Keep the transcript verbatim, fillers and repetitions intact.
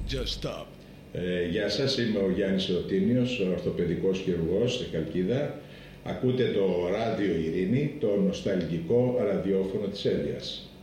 Just stop. Ε, γεια σας, είμαι ο Γιάννης Ρωτίνιος, ορθοπαιδικός χειρουργός στη Χαλκίδα. Ακούτε το Ράδιο Ειρήνη, το νοσταλγικό ραδιόφωνο της Έλιας.